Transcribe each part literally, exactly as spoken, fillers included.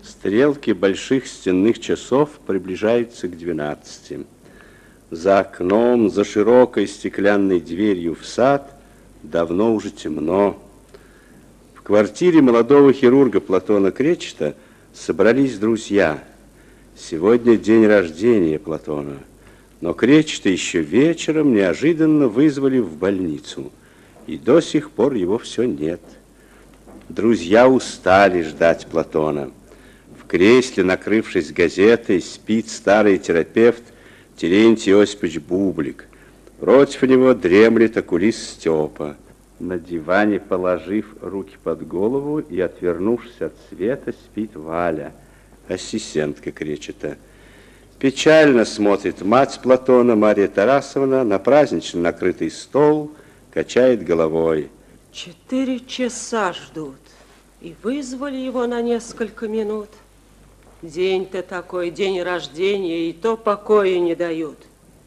Стрелки больших стенных часов приближаются к двенадцати. За окном, за широкой стеклянной дверью в сад давно уже темно. В квартире молодого хирурга Платона Кречета собрались друзья. Сегодня день рождения Платона, но Кречета еще вечером неожиданно вызвали в больницу, и до сих пор его все нет. Друзья устали ждать Платона. В кресле, накрывшись газетой, спит старый терапевт Терентий Осипович Бублик. Против него дремлет окулист Степа. На диване, положив руки под голову и отвернувшись от света, спит Валя, ассистентка Кречета. Печально смотрит мать Платона, Мария Тарасовна, на празднично накрытый стол, качает головой. Четыре часа ждут, и вызвали его на несколько минут. День-то такой, день рождения, и то покоя не дают.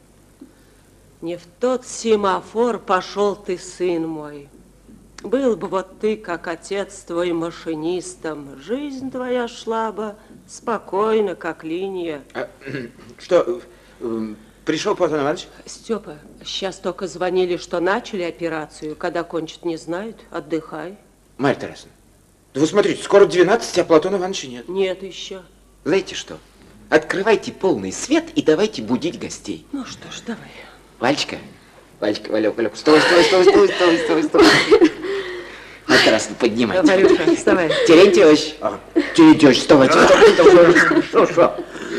Не в тот семафор пошел ты, сын мой. Был бы вот ты, как отец твой, машинистом, жизнь твоя шла бы спокойно, как линия. А, что, пришел Платон Иванович? Степа, сейчас только звонили, что начали операцию. Когда кончат, не знают. Отдыхай. Марья Тарасовна, да вы смотрите, скоро двенадцать, а Платона Ивановича нет. Нет еще. Знаете что? Открывайте полный свет и давайте будить гостей. Ну что ж, давай. Вальчика, Вальчика, Валек, Валек, стой, стой, стой, стой, стой, стой, стой. Марья Тарасовна, поднимайте. Валюша, вставай. Терентий Иванович, а, Терентий Иванович, вставайте. Что, что?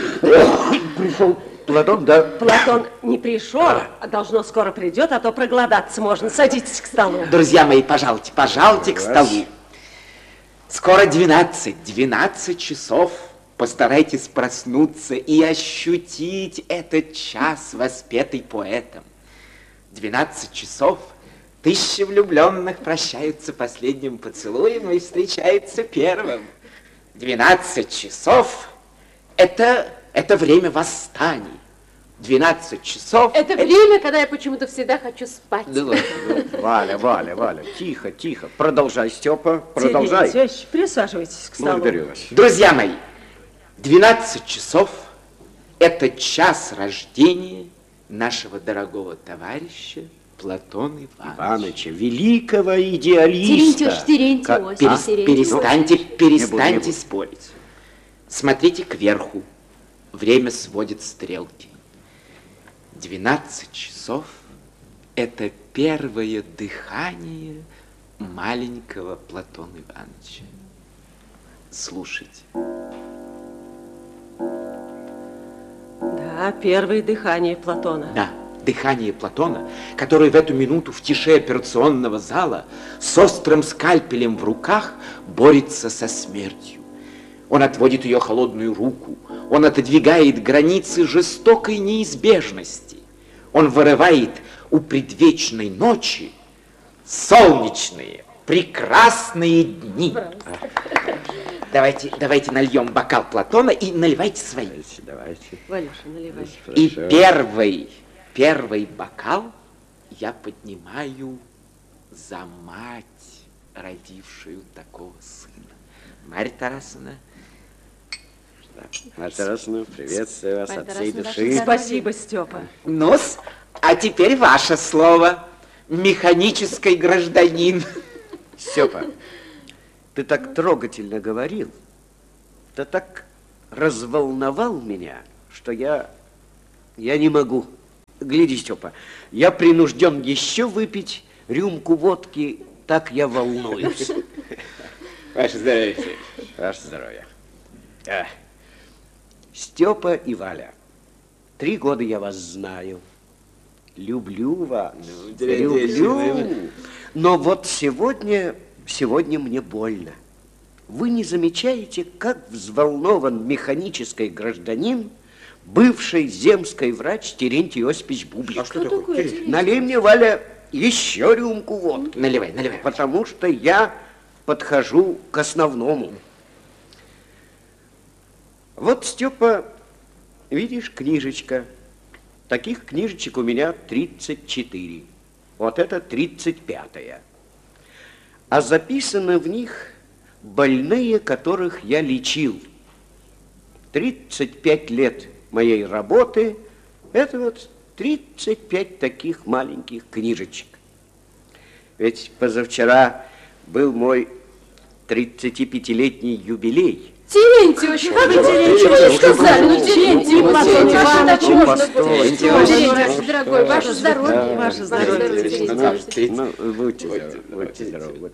Пришел Платон, да? Платон не пришел, а должно скоро придет, а то проголодаться можно. Садитесь к столу. Друзья мои, пожалуйте, пожалуйте к столу. Скоро двенадцать, двенадцать часов. Постарайтесь проснуться и ощутить этот час, воспетый поэтом. Двенадцать часов. Тысячи влюбленных прощаются последним поцелуем и встречаются первым. Двенадцать часов – это, это время восстаний. Двенадцать часов... Это, это время, когда я почему-то всегда хочу спать. Да ладно. Валя, Валя, Валя, тихо, тихо. Продолжай, Степа, продолжай. Терентьевич, присаживайтесь к столу. Благодарю вас. Друзья мои, двенадцать часов – это час рождения нашего дорогого товарища Платона Ивановича. Ивановича, великого идеалиста. Терентьевич, Как- Терентьевич, перес- Терентьевич. Перестаньте, Не буду, перестаньте не буду. спорить. Смотрите кверху. Время сводит стрелки. двенадцать часов – это первое дыхание маленького Платона Ивановича. Слушайте. Да, первое дыхание Платона. Да, дыхание Платона, который в эту минуту в тиши операционного зала с острым скальпелем в руках борется со смертью. Он отводит ее холодную руку, он отодвигает границы жестокой неизбежности. Он вырывает у предвечной ночи солнечные, прекрасные дни. Давайте, давайте нальем бокал Платона и наливайте свои. Давайте, давайте. Валюша, наливай. И первый, первый бокал я поднимаю за мать, родившую такого сына. Марья Тарасовна. Марья Тарасовна, приветствую вас Марья от всей Тарасовна, души. ваше Спасибо, Степа. Ну-с, а теперь ваше слово. Механический гражданин. Степа, ты так трогательно говорил, ты так разволновал меня, что я, я не могу. Гляди, Степа, я принужден еще выпить рюмку водки, так я волнуюсь. Ваше здоровье. Ваше здоровье. А, Степа и Валя, три года я вас знаю. Люблю вас, люблю. Но вот сегодня, сегодня мне больно. Вы не замечаете, как взволнован механический гражданин, бывший земский врач Терентий Осипович Бублик? А что такое? Терентий? Налей мне, Валя, еще рюмку водки. Наливай, наливай. Потому что я подхожу к основному. Вот, Степа, видишь, книжечка. Таких книжечек у меня тридцать четыре. Вот это тридцать пятая. А записаны в них больные, которых я лечил. тридцать пять лет моей работы – это вот тридцать пять таких маленьких книжечек. Ведь позавчера был мой тридцатипятилетний юбилей. Терентьевич, как вы, Терентьевич, что сказали? Ну, Терентьевич, Платон Иванович, можно. Терентьевич, дорогой, ваше здоровье. Ваше здоровье, Терентьевич. Ну, будьте здоровы, будьте здоровы.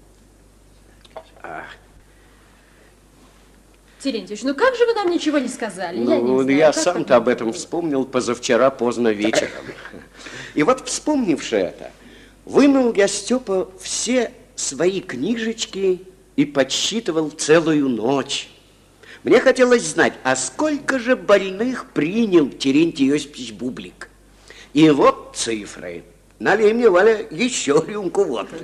Терентьевич, ну как же вы нам ничего не сказали? Я не Ну, знаю, я как сам-то так об этом было? вспомнил позавчера поздно вечером. И вот, вспомнивши это, вынул я, Степа, все свои книжечки и подсчитывал целую ночь. Мне хотелось знать, а сколько же больных принял Терентий Иосифович Бублик? И вот цифры. Налей мне, Валя, еще рюмку водки.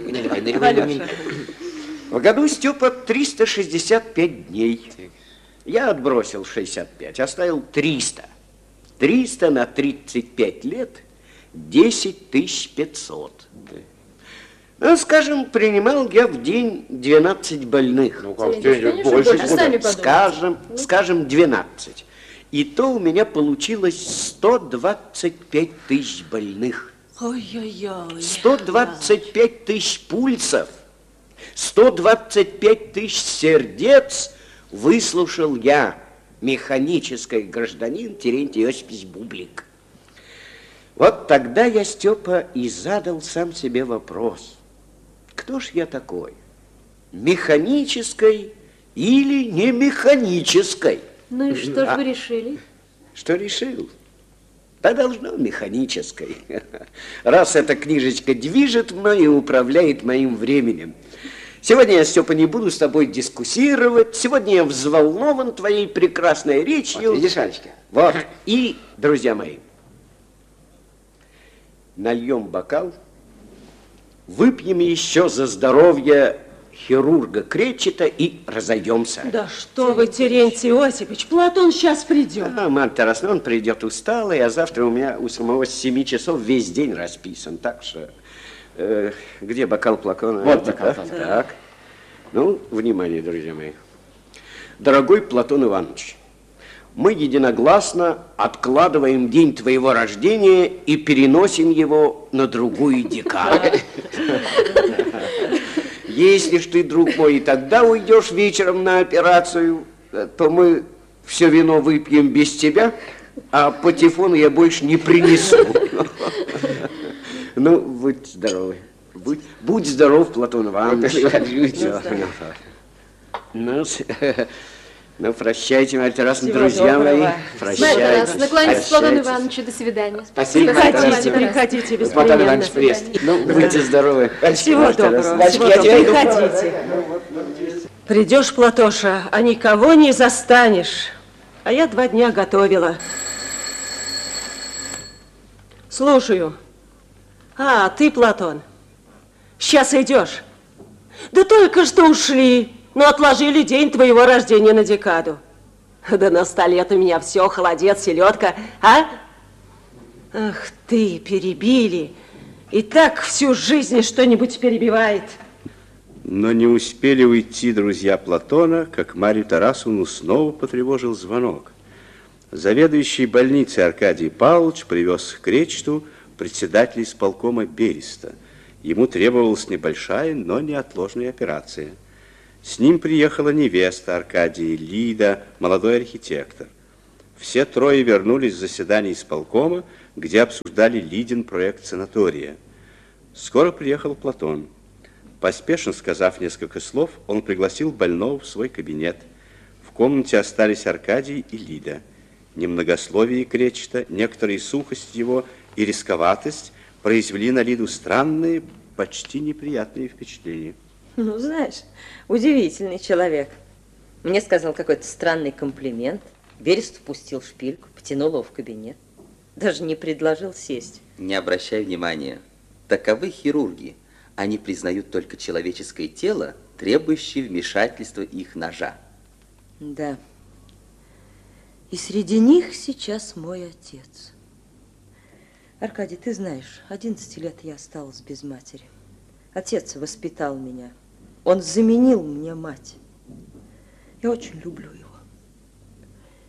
В году, Степа, триста шестьдесят пять дней. Я отбросил шестьдесят пять, оставил триста. триста на тридцать пять лет – десять тысяч пятьсот. Ну, скажем, принимал я в день двенадцать больных. Ну, как Терентьевич, день, конечно, больше больше, будет. сами подумайте. Скажем, скажем, двенадцать. И то у меня получилось сто двадцать пять тысяч больных. Ой-ой-ой. сто двадцать пять тысяч пульсов, сто двадцать пять тысяч сердец выслушал я, механический гражданин Терентий Иосифович Бублик. Вот тогда я, Степа, и задал сам себе вопрос. Кто ж я такой? Механической или не механической? Ну и что же А- вы решили? Что решил? Да должно механической. Раз эта книжечка движет мной и управляет моим временем. Сегодня я, Степа, не буду с тобой дискуссировать. Сегодня я взволнован твоей прекрасной речью. Вот, видишь, Алечка? Вот. И, друзья мои, нальем бокал, выпьем еще за здоровье хирурга Кречета и разойдемся. Да что вы, Терентий Иосифович, Платон сейчас придет. А, Марта, раз он придет усталый, а завтра у меня у самого с семи часов весь день расписан. Так что, э, где бокал Платона? Вот бокал Так, так. Ну, внимание, друзья мои. Дорогой Платон Иванович, мы единогласно откладываем день твоего рождения и переносим его на другую декаду. Если ж ты, друг мой, и тогда уйдешь вечером на операцию, то мы все вино выпьем без тебя, а патефон я больше не принесу. Ну, будь здоровы. Будь, будь здоров, Платон Иванович. Всё. Ну, с- ну, прощайте, Марья Тарасовна, Всего друзья мои. доброго. Марья Прощайте. Тарасовна, накланяйтесь к Платону Прощайте. Ивановичу. До свидания. Спасибо, Марья Приходите, Тарасовна. приходите Платон беспременно. Иванович, приезд. Ну, будьте здоровы. Всего Марья доброго, Тарасовна. всего я доброго. тебя иду. Приходите. Придешь, Платоша, а никого не застанешь. А я два дня готовила. Слушаю. А, ты, Платон, сейчас идешь. Да только что ушли, но отложили день твоего рождения на декаду. Да на столе у меня все, холодец, селедка, а? Ах ты, перебили. И так всю жизнь что-нибудь перебивает. Но не успели уйти друзья Платона, как Марью Тарасовну снова потревожил звонок. Заведующий больницей Аркадий Павлович привез к Кречету председателя исполкома Береста. Ему требовалась небольшая, но неотложная операция. С ним приехала невеста Аркадия, Лида, молодой архитектор. Все трое вернулись с заседания исполкома, где обсуждали Лидин проект санатория. Скоро приехал Платон. Поспешно сказав несколько слов, он пригласил больного в свой кабинет. В комнате остались Аркадий и Лида. Немногословие Кречета, некоторая сухость его и рисковатость произвели на Лиду странные, почти неприятные впечатления. Ну, знаешь, удивительный человек. Мне сказал какой-то странный комплимент. Берест впустил шпильку, потянул его в кабинет. Даже не предложил сесть. Не обращай внимания. Таковы хирурги. Они признают только человеческое тело, требующее вмешательства их ножа. Да. И среди них сейчас мой отец. Аркадий, ты знаешь, одиннадцать лет я осталась без матери. Отец воспитал меня. Он заменил мне мать. Я очень люблю его.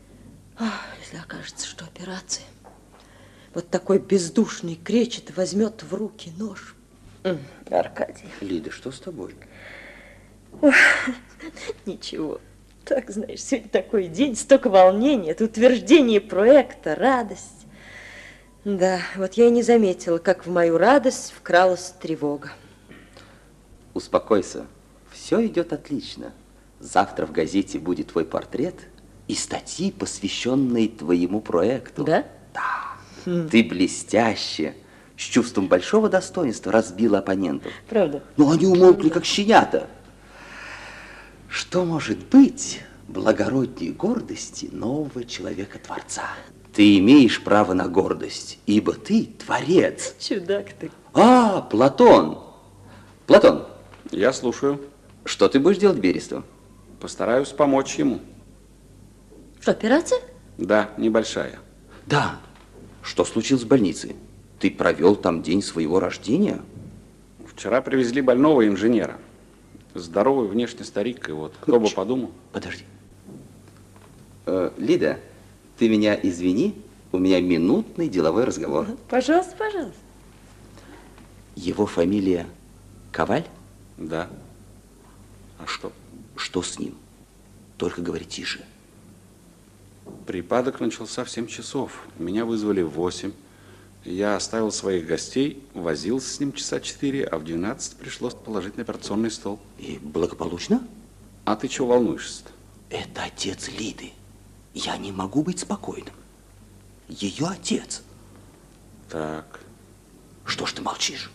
Ах, если окажется, что операция. Вот такой бездушный кречет возьмет в руки нож. Аркадий. Лида, что с тобой? Ох, ничего. Так, знаешь, сегодня такой день, столько волнения, это утверждение проекта, радость. Да, вот я и не заметила, как в мою радость вкралась тревога. Успокойся, все идет отлично. Завтра в газете будет твой портрет и статьи, посвященные твоему проекту. Да? Да. Хм. Ты блестяще, с чувством большого достоинства разбила оппонентов. Правда? Но они умолкли, как щенята. Что может быть благороднее гордости нового человека-творца? Ты имеешь право на гордость, ибо ты творец. Чудак ты. А, Платон. Платон. Я слушаю. Что ты будешь делать Бересту? Постараюсь помочь ему. Что, операция? Да, небольшая. Да. Что случилось в больнице? Ты провел там день своего рождения? Вчера привезли больного инженера. Здоровый внешне старик, и вот кто бы подумал. Подожди. Э, Лида, ты меня извини, у меня минутный деловой разговор. Пожалуйста, пожалуйста. Его фамилия Коваль? Да. А что? Что с ним? Только говори тише. Припадок начался в семь часов. Меня вызвали в восемь. Я оставил своих гостей, возился с ним часа четыре, а в двенадцать пришлось положить на операционный стол. И благополучно? А ты чего волнуешься-то? Это отец Лиды. Я не могу быть спокойным. Ее отец. Так. Что ж ты молчишь?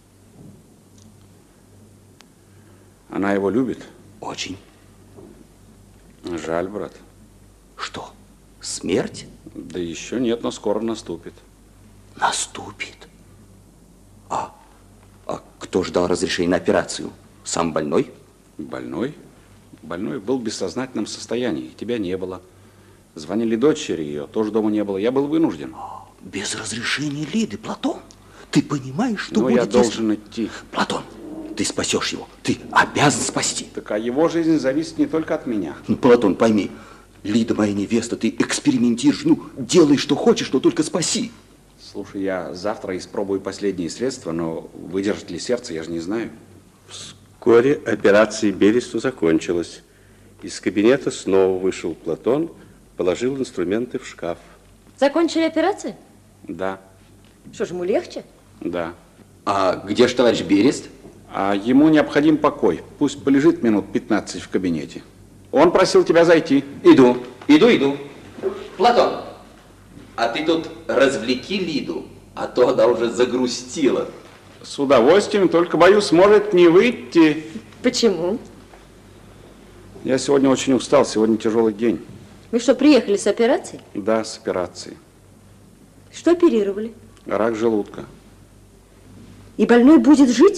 Она его любит? Очень. Жаль, брат. Что, смерть? Да еще нет, но скоро наступит. Наступит? А, а кто ждал разрешения на операцию? Сам больной? Больной? Больной был в бессознательном состоянии, тебя не было. Звонили дочери, ее тоже дома не было. Я был вынужден. Без разрешения Лиды, Платон. Ты понимаешь, что Но будет, я должен если... идти. Платон, ты спасешь его. Ты обязан спасти. Так а его жизнь зависит не только от меня. Ну, Платон, пойми, Лида моя невеста, ты экспериментируешь, ну, делай, что хочешь, но только спаси. Слушай, я завтра испробую последние средства, но выдержит ли сердце, я же не знаю. Вскоре операция Бересту закончилась. Из кабинета снова вышел Платон, положил инструменты в шкаф. Закончили операцию? Да. Что ж, ему легче? Да. А где же товарищ Берест? А ему необходим покой. Пусть полежит минут пятнадцать в кабинете. Он просил тебя зайти. Иду, иду, иду. Платон, а ты тут развлеки Лиду, а то она уже загрустила. С удовольствием, только, боюсь, может не выйти. Почему? Я сегодня очень устал, сегодня тяжелый день. Вы что, приехали с операцией? Да, с операцией. Что оперировали? Рак желудка. И больной будет жить?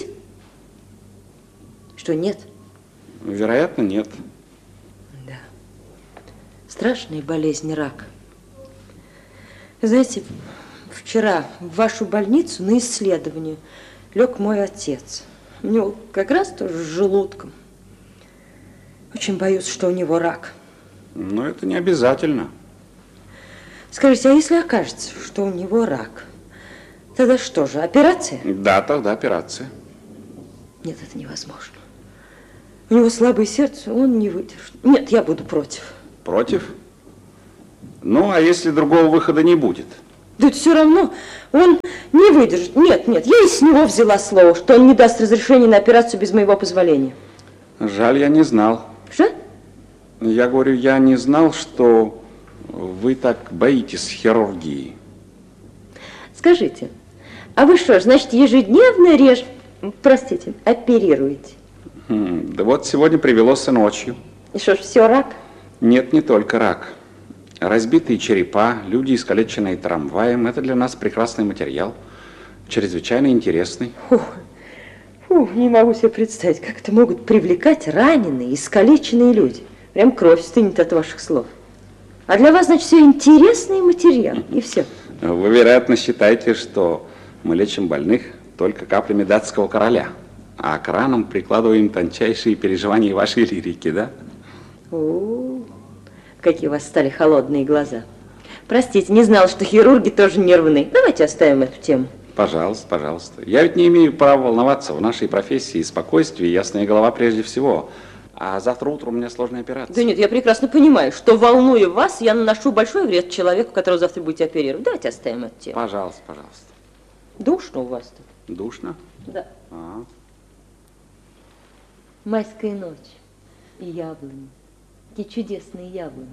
Что, нет? Вероятно, нет. Да. Страшная болезнь рак. Знаете, вчера в вашу больницу на исследование лег мой отец. У него как раз тоже с желудком. Очень боюсь, что у него рак. Но это не обязательно. Скажите, а если окажется, что у него рак, тогда что же, операция? Да, тогда операция. Нет, это невозможно. У него слабое сердце, он не выдержит. Нет, я буду против. Против? Ну, а если другого выхода не будет? Да это все равно, он не выдержит. Нет, нет, я и с него взяла слово, что он не даст разрешения на операцию без моего позволения. Жаль, я не знал. Что? Я говорю, я не знал, что вы так боитесь хирургии. Скажите, а вы что, значит, ежедневно режь, простите, оперируете? Хм, да вот сегодня привелось ночью. И что ж, все рак? Нет, не только рак. Разбитые черепа, люди, искалеченные трамваем, это для нас прекрасный материал, чрезвычайно интересный. Фу, фу, не могу себе представить, как это могут привлекать раненые, искалеченные люди. Прям кровь стынет от ваших слов. А для вас, значит, все интересный материал, и все. Вы, вероятно, считаете, что мы лечим больных только каплями датского короля, а к ранам прикладываем тончайшие переживания вашей лирики, да? О, какие у вас стали холодные глаза. Простите, не знала, что хирурги тоже нервны. Давайте оставим эту тему. Пожалуйста, пожалуйста. Я ведь не имею права волноваться. В нашей профессии спокойствие и ясная голова прежде всего. А завтра утром у меня сложная операция. Да нет, я прекрасно понимаю, что, волнуя вас, я наношу большой вред человеку, которого завтра будете оперировать. Давайте оставим эту тему. Пожалуйста, пожалуйста. Душно у вас тут? Душно? Да. А. Майская ночь и яблони. Какие чудесные яблони.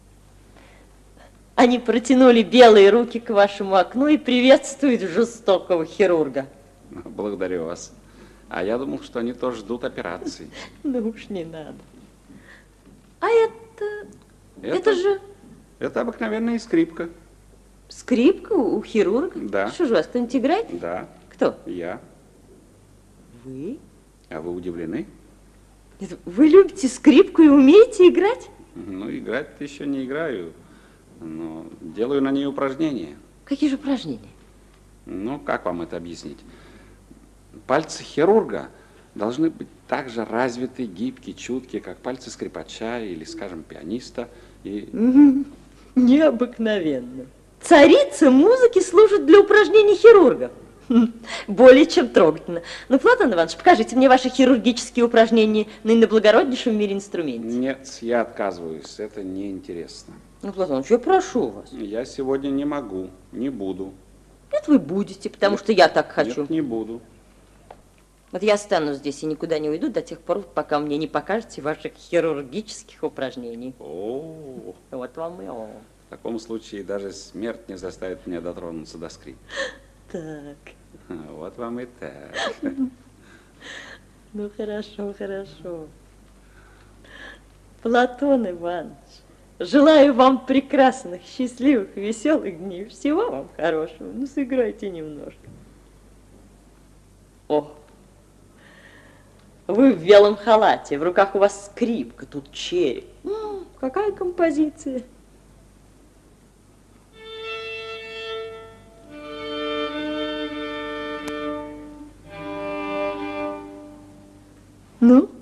Они протянули белые руки к вашему окну и приветствуют жестокого хирурга. Благодарю вас. А я думал, что они тоже ждут операции. Ну уж не надо. А это... Это, это же... Это обыкновенная скрипка. Скрипка у хирурга? Да. Что же, у вас кто-нибудь играет? Да. Кто? Я. Вы? А вы удивлены? Это вы любите скрипку и умеете играть? Ну, играть-то еще не играю, но делаю на ней упражнения. Какие же упражнения? Ну, как вам это объяснить? Пальцы хирурга должны быть так же развиты, гибкие, чуткие, как пальцы скрипача или, скажем, пианиста. И... Необыкновенно. Царица музыки служит для упражнений хирургов. Более чем трогательно. Ну, Платон Иванович, покажите мне ваши хирургические упражнения на наиблагороднейшем в мире инструменте. Нет, я отказываюсь, это неинтересно. Ну, Платон Иванович, я прошу вас. Я сегодня не могу, не буду. Нет, вы будете, потому Нет. что я так хочу. Нет, не буду. Вот я останусь здесь и никуда не уйду до тех пор, пока мне не покажете ваших хирургических упражнений. О, вот вам и о. В таком случае даже смерть не заставит меня дотронуться до скрипки. Так. Вот вам и так. Ну, хорошо, хорошо. Платон Иванович, желаю вам прекрасных, счастливых, веселых дней. Всего вам хорошего. Ну, сыграйте немножко. О! Вы в белом халате, в руках у вас скрипка, тут череп. М-м, какая композиция? Ну?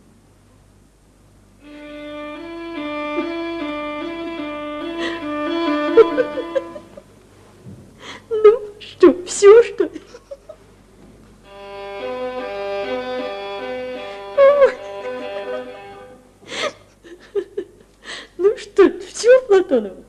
Ну, что, все, что ли? Ну что, все, Платон Иванович?